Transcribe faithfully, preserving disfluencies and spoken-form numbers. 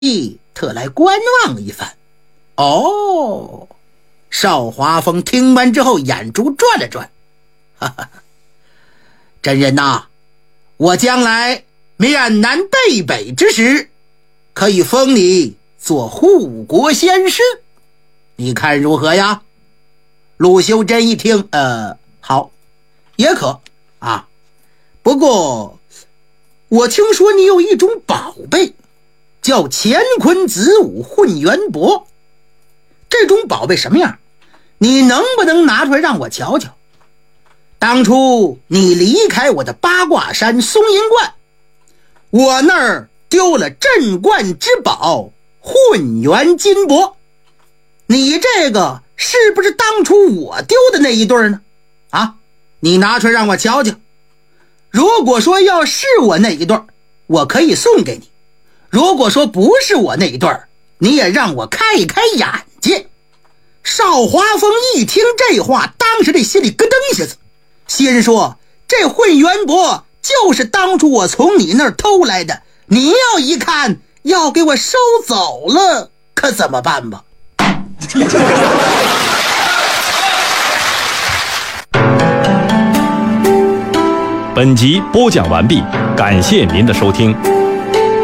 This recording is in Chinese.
特来观望一番。哦，邵华峰听完之后眼珠转了转，哈哈，真人呐，我将来面南背北之时，可以封你做护国先师，你看如何呀？陆修真一听，呃，好，也可啊。不过我听说你有一种宝贝，叫乾坤子午混元帛，这种宝贝什么样？你能不能拿出来让我瞧瞧？当初你离开我的八卦山松阴观，我那儿丢了镇观之宝混元金帛，你这个是不是当初我丢的那一对呢？啊，你拿出来让我瞧瞧。如果说要是我那一对，我可以送给你；如果说不是我那一对，你也让我开一开眼界。邵华峰一听这话，当时这心里咯噔一下子，心说这混元帛就是当初我从你那儿偷来的，你要一看要给我收走了，可怎么办吧？ 本集播讲完毕，感谢您的收听。